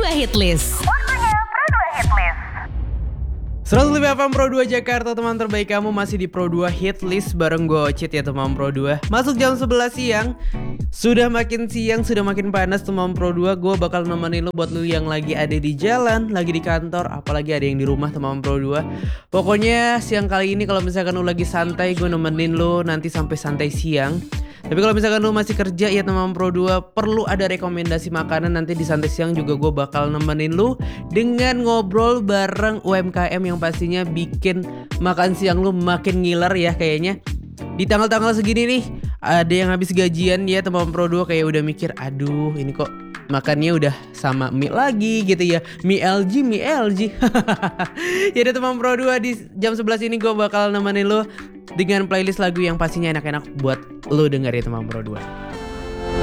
Hitlist. 105 FM Pro 2 Jakarta, teman terbaik kamu masih di Pro 2 Hitlist bareng gue Ocit ya teman Pro 2. Masuk jam 11 siang. Sudah makin siang, sudah makin panas teman Pro 2. Gue bakal nemenin lo buat lo yang lagi ada di jalan, lagi di kantor, apalagi ada yang di rumah teman Pro 2. Pokoknya siang kali ini kalau misalkan lo lagi santai, gue nemenin lo nanti sampai santai siang. Tapi kalau misalkan lu masih kerja ya teman Pro 2, perlu ada rekomendasi makanan, nanti di santai siang juga gue bakal nemenin lu dengan ngobrol bareng UMKM yang pastinya bikin makan siang lu makin ngiler ya kayaknya. Di tanggal-tanggal segini nih, ada yang habis gajian ya teman Pro 2 kayak udah mikir, aduh ini kok makannya udah sama mie lagi gitu ya. Mie LG. Jadi teman Pro 2 di jam 11 ini gue bakal nemenin lu dengan playlist lagu yang pastinya enak-enak buat lu denger ya teman Pro 2.